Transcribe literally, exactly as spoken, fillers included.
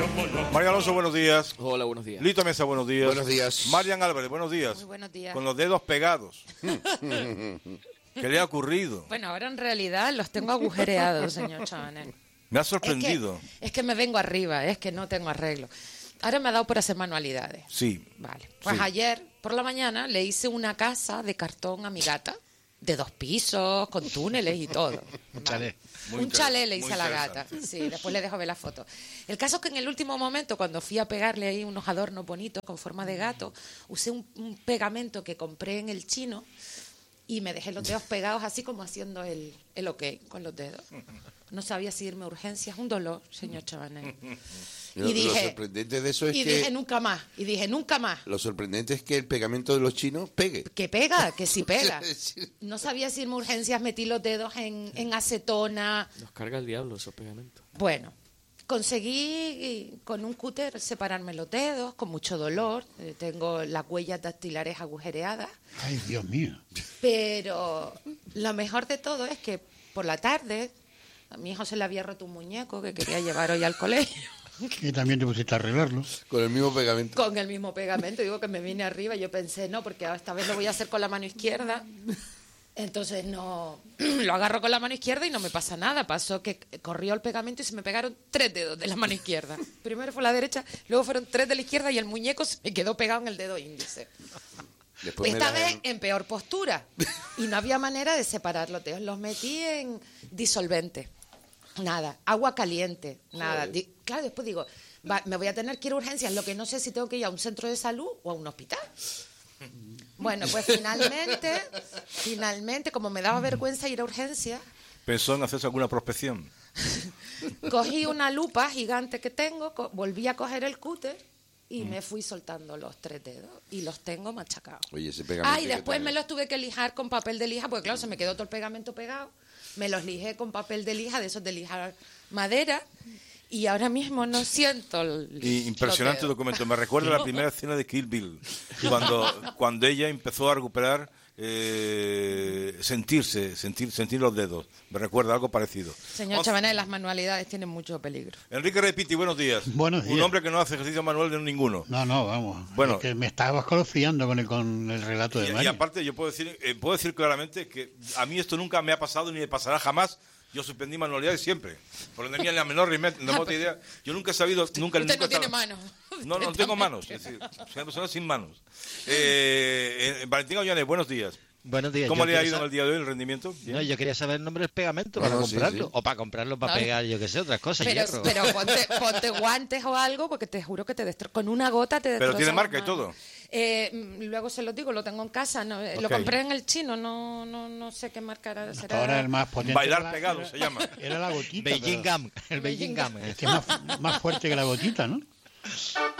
María Alonso, buenos días. Hola, buenos días. Lito Mesa, buenos días. Buenos días. Marian Álvarez, buenos días. Muy buenos días. Con los dedos pegados. ¿Qué le ha ocurrido? Bueno, ahora en realidad los tengo agujereados, señor Chabanel. Me ha sorprendido. Es que, es que me vengo arriba, es que no tengo arreglo. Ahora me ha dado por hacer manualidades. Sí. Vale. Pues Sí. ayer por la mañana le hice una casa de cartón a mi gata, de dos pisos, con túneles y todo. Un chalet. Muy Un inter- chalet le muy hice a la gata. interesante. Sí, después le dejo ver la foto. El caso es que en el último momento, cuando fui a pegarle ahí unos adornos bonitos con forma de gato, usé un, un pegamento que compré en el chino y me dejé los dedos pegados así como haciendo el, el ok con los dedos. No sabía si irme a urgencias, un dolor, señor Chabanel. Lo, Y dije, lo sorprendente de eso es y que dije nunca más, y dije nunca más. lo sorprendente es que el pegamento de los chinos pegue. Que pega, que sí pega. Sí. No sabía si irme a urgencias, metí los dedos en, en acetona. Nos carga el diablo esos pegamentos. Bueno, conseguí con un cúter separarme los dedos, con mucho dolor. Eh, tengo las huellas dactilares agujereadas. Ay, Dios mío. Pero lo mejor de todo es que por la tarde a mi hijo se le había roto un muñeco que quería llevar hoy al colegio. Y también te pusiste a arreglarlo. Con el mismo pegamento. Con el mismo pegamento, digo que me vine arriba y yo pensé, no, porque esta vez lo voy a hacer con la mano izquierda. Entonces no, lo agarro con la mano izquierda y no me pasa nada. Pasó que corrió el pegamento y se me pegaron tres dedos de la mano izquierda. Primero fue la derecha, luego fueron tres de la izquierda y el muñeco se me quedó pegado en el dedo índice. Después me Esta das vez el- en peor postura. Y no había manera de separar los dedos. Los metí en disolvente. Nada. Agua caliente. Nada. Joder. Di- claro, después digo, va, me voy a tener que ir a urgencias. Lo que no sé si tengo que ir a un centro de salud o a un hospital. Bueno, pues finalmente, finalmente, como me daba vergüenza ir a urgencias, ¿Pensó en hacerse alguna prospección? cogí una lupa gigante que tengo, co- volví a coger el cúter y me fui soltando los tres dedos y los tengo machacados. Oye, ese pegamento. Ah, y que después te- me los tuve que lijar con papel de lija, porque claro, se me quedó todo el pegamento pegado. Me los lijé con papel de lija, de esos de lijar madera, y ahora mismo no siento el, Y impresionante los dedos. documento. Me recuerda la primera escena de Kill Bill, cuando, cuando ella empezó a recuperar, eh, sentirse, sentir, sentir los dedos. Me recuerda algo parecido. Señor Once- Chabanel, las manualidades tienen mucho peligro. Enrique Repiti, buenos días. Buenos Un días. hombre que no hace ejercicio manual de ninguno. No, no, vamos. Bueno. Es que me estaba escalofriando con el, con el relato de Y, y Mario. aparte yo puedo decir, eh, puedo decir claramente que a mí esto nunca me ha pasado ni me pasará jamás. Yo suspendí manualidades siempre, porque no tenía ni la menor remota idea. Yo nunca he sabido, nunca... Usted nunca no tiene estaba- manos. No, no, no tengo manos. Es decir, soy una persona sin manos. Eh, eh, Valentín Ollanes, buenos días. Buenos días. ¿Cómo Yo le ha quería ido en sa- el día de hoy el rendimiento? ¿Bien? No, yo quería saber el nombre del pegamento No, para no, sí, comprarlo. sí. O para comprarlo para Claro. pegar, yo qué sé, otras cosas, Pero, hierro. pero ponte, ponte guantes o algo, porque te juro que te destrozo. Con una gota te destrozo. Pero tiene las marca y manos. todo. Eh, mm, luego se lo digo, lo tengo en casa. No, eh, Lo Ok. compré en el chino, no, no, no sé qué marca era. Hasta será- ahora el más potente. Bailar era la- pegado era- se llama. Era la gotita. Beijing pero- Gum, el Beijing Gum. Es que es más, más fuerte que la gotita, ¿no?